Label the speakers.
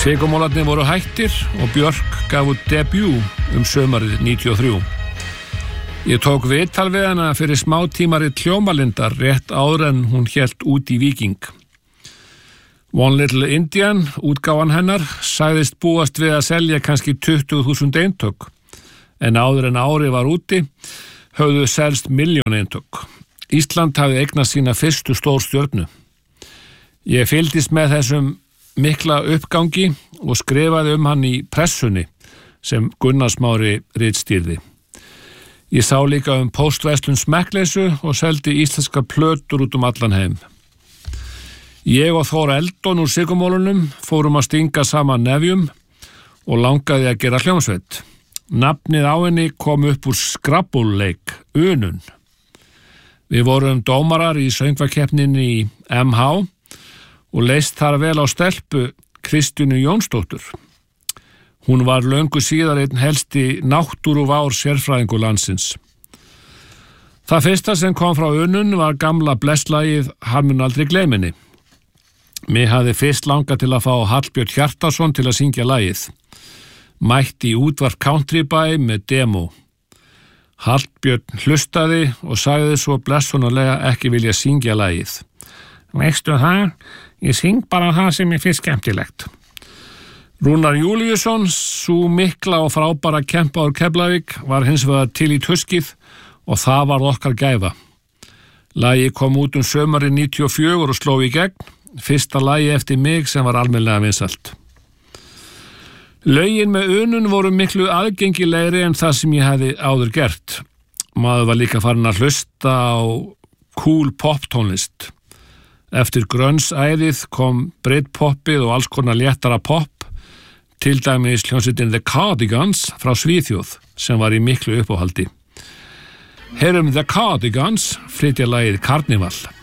Speaker 1: Sigurmólarnir voru hættir og Björk gaf út debut sömarið 93. Ég tók viðtal við hana fyrir smátímarit Hljómalindar rétt áður en hún hélt út í Víking. One Little Indian, útgáfan hennar, sagðist búast við að selja kannski 20.000 eintök, en áður en árið var úti höfðu selst 1.000.000 eintök. Ísland hafði eignast sína fyrstu stórstjörnu. Ég fylgdist með þessum mikla uppgangi og skrifaði hann í Pressunni sem Gunnar Smári ritstýrði. Ég sá líka póstverslun smekkleysu og seldi íslenska plötur út allan heim. Ég og Þór Eldon úr Sigurmólunum fórum að stinga saman nefjum og langaði að gera hljómsveit. Nafnið á henni kom upp úr Scrabble-leik, Unun. Við vorum dómarar í söngvakeppninni í MH og leist þar vel á stelpu Kristjánu Jónsdóttur. Hún var löngu síðar einn helsti náttúruvár sérfræðingur landsins. Það fyrsta sem kom frá Unun var gamla blesslagið Hann mun aldrei gleyma henni. Mig hafði fyrst langað til að fá Hallbjörn Hjartarson til að syngja lagið. Mætti í útvarp Countrybæ með demo. Hallbjörn hlustaði og sagði svo blessunarlega ekki vilja syngja lagið. Veistu það? Ég syng bara það sem ég finnst skemmtilegt. Rúnar Júlíusson, sú mikla og frábæra kempa úr Keflavík, var hins vegar til í tuskið og það var okkar gæfa. Lagið kom út sömarið 94 og sló í gegn, fyrsta lagið eftir mig sem var almennilega vinsælt. Lögin með Unun voru miklu aðgengilegri en það sem ég hefði áður gert. Maður var líka farin að hlusta á cool poptónlist. Eftir grönnsæðið kom britpoppið og alls konar léttara pop, til dæmis hljómsveitin The Cardigans frá Svíþjóð sem var í miklu uppáhaldi. Heyrum The Cardigans flytja lagið Karnival.